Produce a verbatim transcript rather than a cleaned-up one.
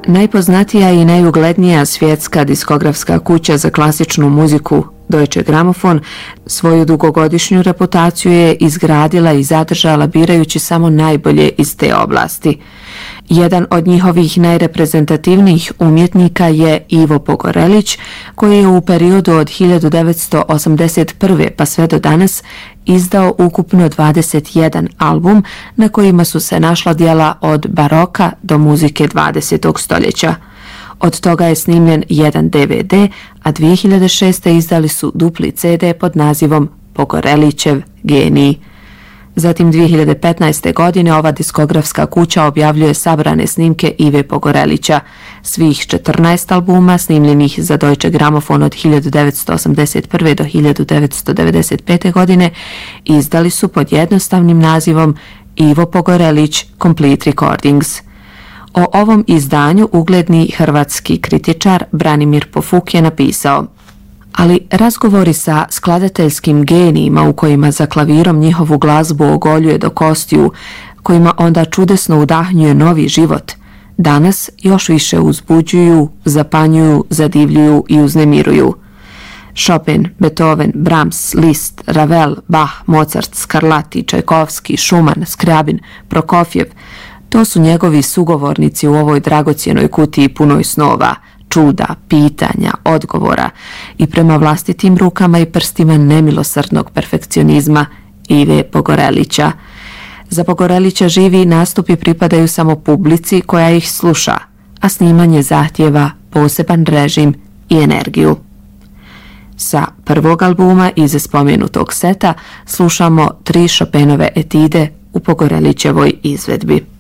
Najpoznatija i najuglednija svjetska diskografska kuća za klasičnu muziku Deutsche Grammophon svoju dugogodišnju reputaciju je izgradila i zadržala birajući samo najbolje iz te oblasti. Jedan od njihovih najreprezentativnijih umjetnika je Ivo Pogorelić, koji je u periodu od hiljadu devetsto osamdeset prve pa sve do danas izdao ukupno dvadeset jedan album na kojima su se našla djela od baroka do muzike dvadesetog stoljeća. Od toga je snimljen jedan D V D, a dvije hiljade šeste. izdali su dupli C D pod nazivom Pogorelićev genij. Zatim dvije hiljade petnaeste. godine ova diskografska kuća objavljuje sabrane snimke Ive Pogorelića. Svih četrnaest albuma snimljenih za Deutsche Grammophon od hiljadu devetsto osamdeset prve. do hiljadu devetsto devedeset pete. godine izdali su pod jednostavnim nazivom Ivo Pogorelić Complete Recordings. O ovom izdanju ugledni hrvatski kritičar Branimir Pofuk je napisao: ali razgovori sa skladateljskim genijima u kojima za klavirom njihovu glazbu ogoljuje do kostiju, kojima onda čudesno udahnjuje novi život, danas još više uzbuđuju, zapanjuju, zadivljuju i uznemiruju. Chopin, Beethoven, Brahms, Liszt, Ravel, Bach, Mozart, Scarlatti, Čajkovski, Schumann, Skrjabin, Prokofjev, to su njegovi sugovornici u ovoj dragocjenoj kutiji punoj snova, čuda, pitanja, odgovora i prema vlastitim rukama i prstima nemilosrdnog perfekcionizma Ive Pogorelića. Za Pogorelića živi nastupi pripadaju samo publici koja ih sluša, a snimanje zahtjeva poseban režim i energiju. Sa prvog albuma iz spomenutog seta slušamo tri Chopinove etide u Pogorelićevoj izvedbi.